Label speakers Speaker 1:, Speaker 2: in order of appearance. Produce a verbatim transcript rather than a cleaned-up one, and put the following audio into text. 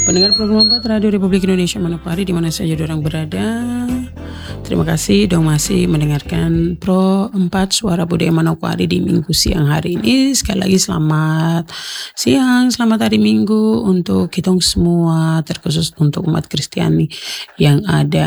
Speaker 1: pendengar program empat Radio Republik Indonesia Manokwari di mana saja dorang berada. Terima kasih dong masih mendengarkan Pro empat Suara Budaya Manokwari di Minggu siang hari ini. Sekali lagi selamat siang, selamat hari Minggu untuk kita semua, terkhusus untuk umat Kristiani yang ada